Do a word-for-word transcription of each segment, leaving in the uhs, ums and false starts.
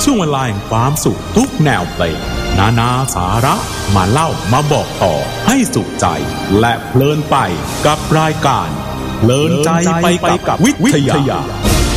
ช่วงเวลาแห่งความสุขทุกแนวเพลงนานาสาระมาเล่ามาบอกต่อให้สุขใจและเพลินไปกับรายการเพลินใจไปกับวิทยา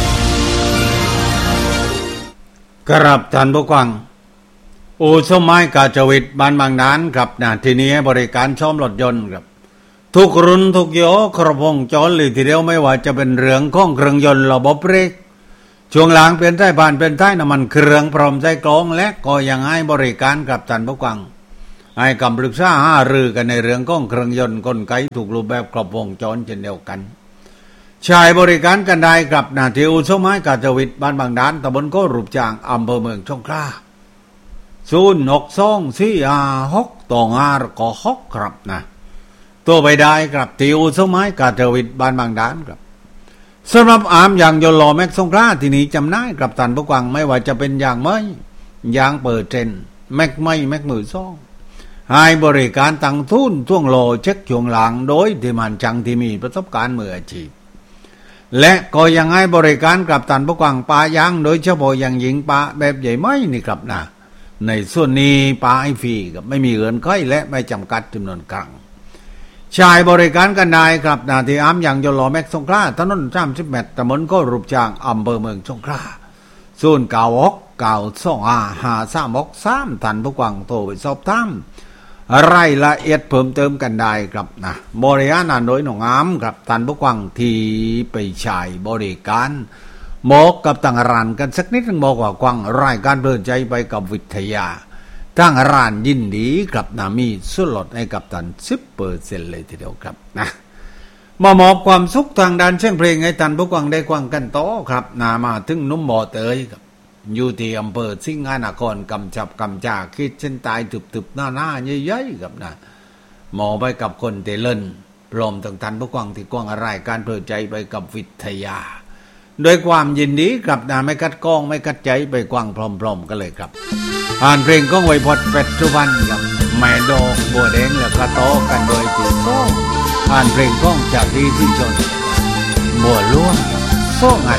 กราบท่านผู้ฟังอู่ซ่อมไม้กาญจวิทย์บ้านบางนานครับนะที่นี้บริการซ่อมรถยนต์ครับทุกรุ่นทุกยี่ห้อครบวงจรเลยทีเดียวไม่ว่าจะเป็นเรื่องของเครื่องยนต์ระบบเบรกช่วงหลังเปลี่ยนสายพานเป็นสายน้ำมันเครื่องพร้อมใส่กรองและก็ยังให้บริการกับท่านผู้ฟังให้คำปรึกษาหารือกันในเรื่องของเครื่องยนต์กลไกถูกรูปแบบครบวงจรเช่นเดียวกันใช้บริการกันได้กับนาทีอู่ซ่อมไม้กาญจวิทย์บ้านบางดานตำบลโครูปจางอำเภอเมืองสงขลาศูนย์หกสองสี่ห้าหกตองอาร์ก็หกครับนะตัวไปได้ครับที่อู่ซ่อมไม้กาญจวิทย์บ้านบางดานครับสำหรับอามอย่างยนต์ล้อแม็กสงขลาที่นี้จำได้กับท่านผู้ฟังไม่ว่าจะเป็นอย่างไม้ยางเปิดเทรนแม็กไม้แม็กมือซ่องให้บริการตั้งทุนท่วงโลเช็คช่วงหลังโดยที่มันจังที่มีประสบการณ์มืออาชีพและก็ยังให้บริการกับท่านผู้ฟังปลายางโดยเฉพาะอย่างหญิงปลาแบบใหญ่ไม้นี่ครับนะในส่วนนี้ปลาไอฟรีกับไม่มีเงินค่อยและไม่จำกัดจำนวนครั้งใช้บริการกันได้ครับนาที่อามอย่างยนต์ล้อแม็กสงขลาถนนสามสิบเมตรตำบลโครูปจางอำเภอเมืองสงขลาศูนย์เก้าหกเก้าสองห้าห้าสามหกสามท่านผู้ฟังโทรไปสอบถามรายละเอียดเพิ่มเติมกันได้ครับนะบริการโดยหนองอามครับท่านผู้ฟังที่ไปใช้บริการบอกกับต่างร้านกันสักนิดนึงบอกว่ากว้างรายการเพลินใจไปกับวิทยาทางร้านยินดีกับนามีส่วนลดให้กับท่าน สิบเปอร์เซ็นต์ เลยทีเดียวครับนะมามอบความสุขทางด้านเสียงเพลงให้ท่านผู้ฟังได้ฟังกันต่อครับนามาถึงนุ่มบ่อเตยครับอยู่ที่อำเภอสิงหนครกำจับกำจากคิดเส้นตายถึบๆหน้าๆใหญ่ๆครับนะมอบไปกับคนเตลินพร้อมทั้งท่านผู้ฟังที่กว้างรายการเพลินใจไปกับวิทยาโดยความยินดีครับนะไม่กัดก้องไม่กัดใจไปกว้างพร้อมๆกันเลยครับอ่านเพลงก้องไวพอดเป็ดทุกวันกับแม่ดอกบัวแดงแล้วก็โตกันโดยตีโซ่อ่านเพลงก้องจากดีที่ชนบัวล้วนโซ่ไง